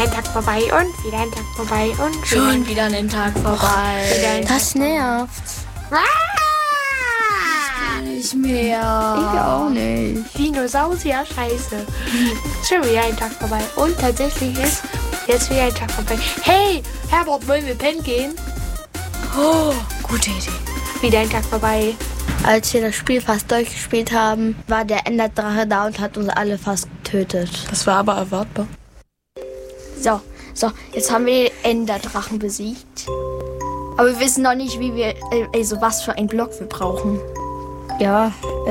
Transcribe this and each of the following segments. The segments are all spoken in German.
ein Tag vorbei und wieder ein Tag vorbei und schon wieder ein Tag vorbei. Das nervt. Nicht mehr. Ich auch nicht. Dinosaurier, scheiße. Schon wieder ein Tag vorbei. Und tatsächlich ist jetzt wieder ein Tag vorbei. Hey, Herbert, wollen wir pennen gehen? Oh, gute Idee. Wieder ein Tag vorbei. Als wir das Spiel fast durchgespielt haben, war der Enderdrache da und hat uns alle fast getötet. Das war aber erwartbar. So, jetzt haben wir den Enderdrachen besiegt. Aber wir wissen noch nicht, wie wir, also was für einen Block wir brauchen. Ja,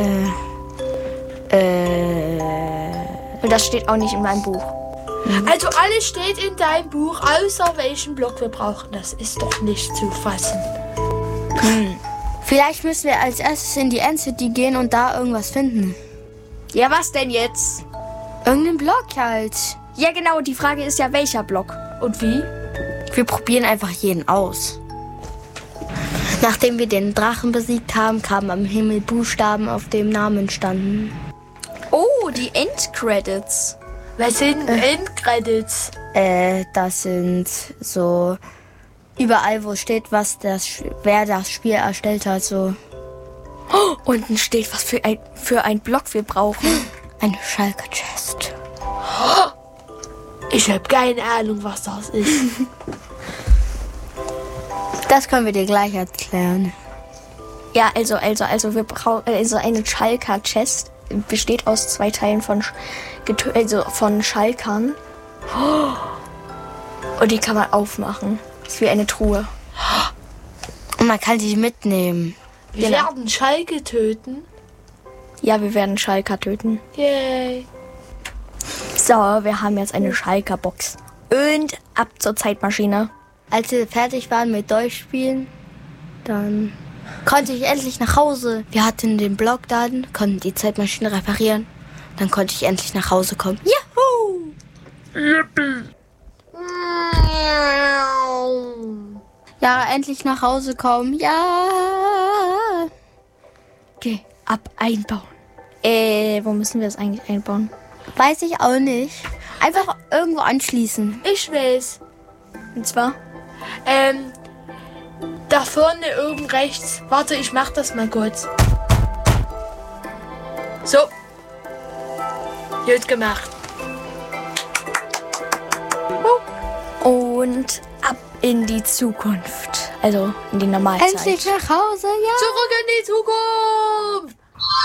Und das steht auch nicht in meinem Buch. Also alles steht in deinem Buch, außer welchen Block wir brauchen. Das ist doch nicht zu fassen. vielleicht müssen wir als erstes in die End-City gehen und da irgendwas finden. Ja, was denn jetzt? Irgendeinen Block halt. Ja, genau, die Frage ist ja, welcher Block? Und wie? Wir probieren einfach jeden aus. Nachdem wir den Drachen besiegt haben, kamen am Himmel Buchstaben, auf dem Namen standen. Oh, die Endcredits. Was sind Endcredits? Das sind so überall, wo steht, wer das Spiel erstellt hat, so. Oh, unten steht, was für ein Block wir brauchen. Eine Schalker-Chest. Ich habe keine Ahnung, was das ist. Das können wir dir gleich erklären. Ja, also wir brauchen eine Schalker-Chest. Besteht aus 2 Teilen von Schalkern. Und die kann man aufmachen. Das ist wie eine Truhe. Und man kann die mitnehmen. Wir werden Schalke töten. Ja, wir werden Schalker töten. Yay. So, wir haben jetzt eine Schalker-Box. Und ab zur Zeitmaschine. Als wir fertig waren mit Durchspielen, dann konnte ich endlich nach Hause. Wir hatten den Block dann, konnten die Zeitmaschine reparieren. Dann konnte ich endlich nach Hause kommen. Juhu! Yippie. Ja, endlich nach Hause kommen. Ja! Okay, ab einbauen. Wo müssen wir das eigentlich einbauen? Weiß ich auch nicht. Einfach irgendwo anschließen. Ich weiß. Und zwar? Da vorne oben rechts. Warte, ich mach das mal kurz. So. Gut gemacht. Und ab in die Zukunft. Also in die Normalzeit. Endlich nach Hause, ja! Zurück in die Zukunft!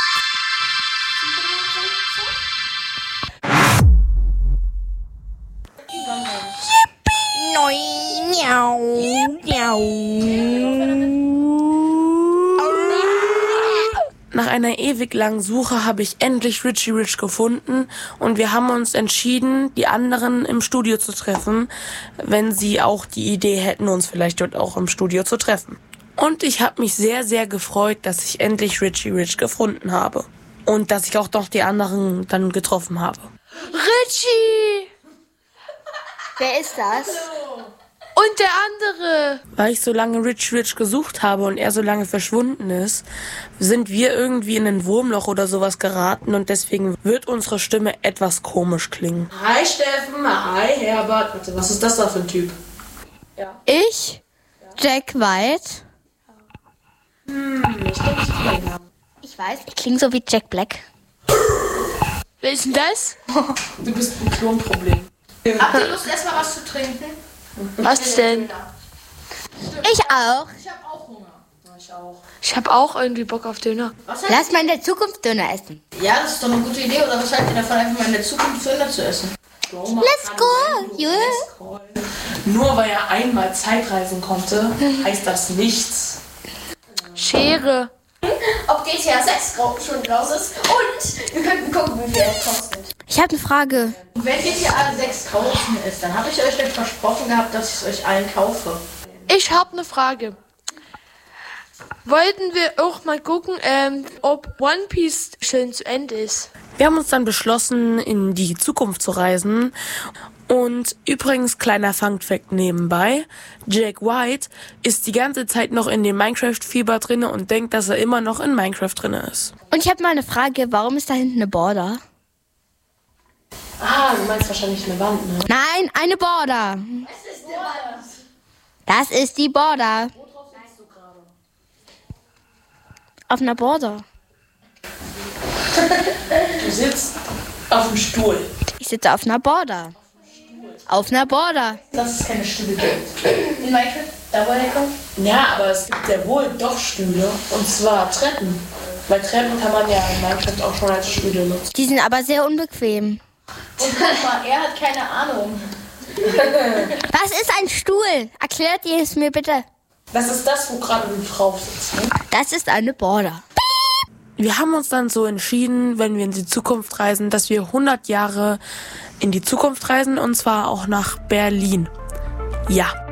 Nach einer ewig langen Suche habe ich endlich Richie Rich gefunden und wir haben uns entschieden, die anderen im Studio zu treffen, wenn sie auch die Idee hätten, uns vielleicht dort auch im Studio zu treffen. Und ich habe mich sehr, sehr gefreut, dass ich endlich Richie Rich gefunden habe und dass ich auch noch die anderen dann getroffen habe. Richie! Wer ist das? Und der andere. Weil ich so lange Richie Rich gesucht habe und er so lange verschwunden ist, sind wir irgendwie in ein Wurmloch oder sowas geraten und deswegen wird unsere Stimme etwas komisch klingen. Hi Steffen, hi Herbert. Warte, was ist das da für ein Typ? Ich? Jack White? Ich denke, ich kenne ihn. Ich weiß, ich klinge so wie Jack Black. Wer ist denn das? Du bist ein Klonproblem. Habt ihr Lust, erstmal was zu trinken? Was denn? Ich auch. Ich habe auch Hunger. Ich auch. Ich habe auch irgendwie Bock auf Döner. Lass mal in der Zukunft Döner essen. Ja, das ist doch eine gute Idee. Oder was haltet ihr davon, einfach mal in der Zukunft Döner zu essen? Let's go, Junge. Nur weil er einmal Zeitreisen konnte, heißt das nichts. Schere. Ob GTA 6 schon raus ist. Und wir könnten gucken, wie viel es kostet. Ich habe eine Frage. Und wenn GTA 6 draußen ist, dann habe ich euch nicht versprochen gehabt, dass ich es euch allen kaufe. Ich habe eine Frage. Wollten wir auch mal gucken, ob One Piece schön zu Ende ist? Wir haben uns dann beschlossen, in die Zukunft zu reisen. Und übrigens, kleiner Fun-Fact nebenbei, Jack White ist die ganze Zeit noch in dem Minecraft-Fieber drinne und denkt, dass er immer noch in Minecraft drinne ist. Und ich habe mal eine Frage. Warum ist da hinten eine Border? Ah, du meinst wahrscheinlich eine Wand, ne? Nein, eine Border. Das ist die Border. Worauf sitzt du gerade? Auf einer Border. Du sitzt auf dem Stuhl. Ich sitze auf einer Border. Auf einer Border. Dass es keine Stühle gibt. In Minecraft, da wo er kommt. Ja, aber es gibt ja wohl doch Stühle. Und zwar Treppen. Weil Treppen kann man ja in Minecraft auch schon als Stühle nutzen. Die sind aber sehr unbequem. Und guck mal, er hat keine Ahnung. Was ist ein Stuhl? Erklärt ihr es mir bitte. Das ist das, wo gerade du drauf sitzt, ne? Das ist eine Border. Wir haben uns dann so entschieden, wenn wir in die Zukunft reisen, dass wir 100 Jahre in die Zukunft reisen, und zwar auch nach Berlin. Ja.